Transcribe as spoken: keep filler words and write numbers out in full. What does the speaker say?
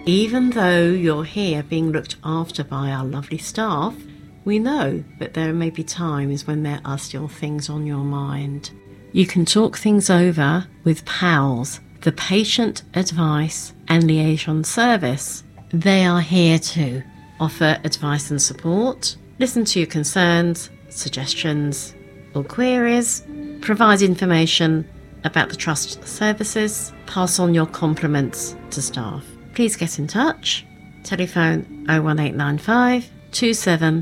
Even though you're here being looked after by our lovely staff, we know that there may be times when there are still things on your mind. You can talk things over with PALS, the Patient Advice and Liaison Service. They are here to offer advice and support, listen to your concerns, suggestions or queries, provide information about the Trust services, pass on your compliments to staff. Please get in touch. Telephone oh one eight nine five, two seven